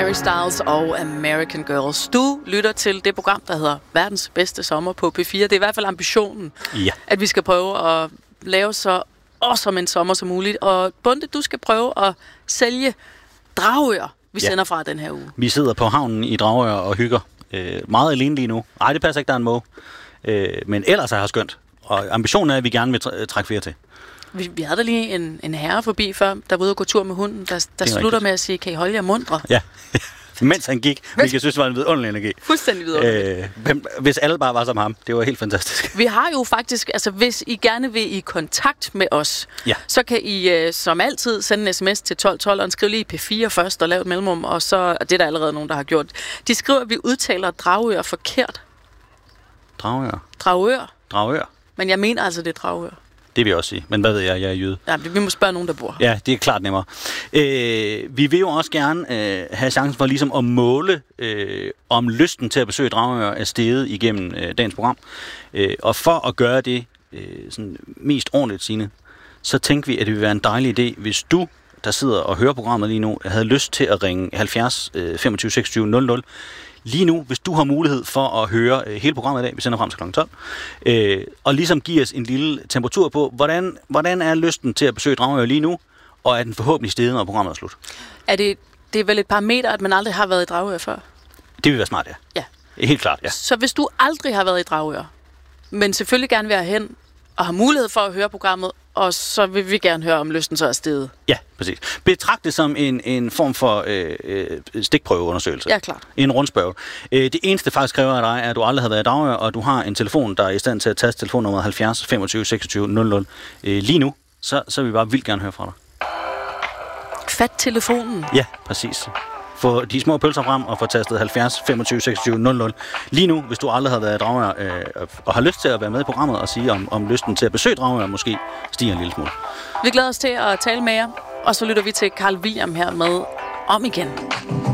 Harry Styles og American Girls. Du lytter til det program, der hedder Verdens Bedste Sommer på P4. Det er i hvert fald ambitionen, at vi skal prøve at lave så awesome en sommer som muligt. Og Bunde, du skal prøve at sælge Dragør, vi sender fra den her uge. Vi sidder på havnen i Dragør og hygger. Meget alene lige nu. Ej, det passer ikke, der er en måge. Men ellers er det skønt. Og ambitionen er, at vi gerne vil trække flere til. Vi havde da lige en herre forbi før, der var ude og gå tur med hunden, der slutter med at sige, kan I holde jer mundre? Ja, mens han gik, hvilket jeg synes var en vidunderlig energi. Fuldstændig vidunderlig. Hvis alle bare var som ham, det var helt fantastisk. Vi har jo faktisk, altså hvis I gerne vil i kontakt med os, så kan I som altid sende en sms til 1212 og skrive lige P4 først og lave et mellemrum, og så, og det er der allerede nogen, der har gjort. De skriver, at vi udtaler Dragør forkert. Dragør. Men jeg mener altså, det er Dragør. Det vil jeg også sige. Men hvad ved jeg er jøde. Ja, vi må spørge nogen, der bor. Ja, det er klart nemmere. Vi vil jo også gerne have chancen for ligesom at måle, om lysten til at besøge Dragør er steget igennem dagens program. Og for at gøre det sådan mest ordentligt, Signe, så tænkte vi, at det ville være en dejlig idé, hvis du, der sidder og hører programmet lige nu, havde lyst til at ringe 70 25 26 00. Lige nu, hvis du har mulighed for at høre hele programmet i dag, vi sender frem til kl. 12, og ligesom give os en lille temperatur på, hvordan er lysten til at besøge Dragør lige nu, og er den forhåbentlig steget, når programmet er slut? Det er vel et parameter, at man aldrig har været i Dragør før? Det vil være smart, ja. Helt klart, ja. Så hvis du aldrig har været i Dragør, men selvfølgelig gerne vil hen og har mulighed for at høre programmet, og så vil vi gerne høre, om lysten så er steget. Ja, præcis. Betragt det som en form for stikprøveundersøgelse. Ja, klart. En rundspørge. Det eneste faktisk kræver af dig, er, at du aldrig har været i Dragør, og du har en telefon, der er i stand til at taste telefonnummeret 70 25 26 00. Lige nu, så vil vi bare vildt gerne høre fra dig. Fat telefonen. Ja, præcis. Få de små pølser frem og få tastet 70 25 26 00. Lige nu, hvis du aldrig har været i Dragør og har lyst til at være med i programmet og sige, om lysten til at besøge Dragør måske stiger en lille smule. Vi glæder os til at tale med jer, og så lytter vi til Carl William her med Om igen.